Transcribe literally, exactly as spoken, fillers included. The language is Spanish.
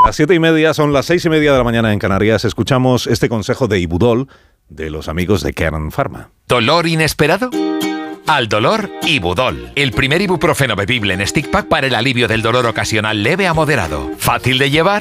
Las siete y media son las seis y media de la mañana en Canarias. Escuchamos este consejo de Ibudol de los amigos de Kern Pharma. ¿Dolor inesperado? Al dolor, Ibudol. El primer ibuprofeno bebible en stick pack para el alivio del dolor ocasional leve a moderado. Fácil de llevar,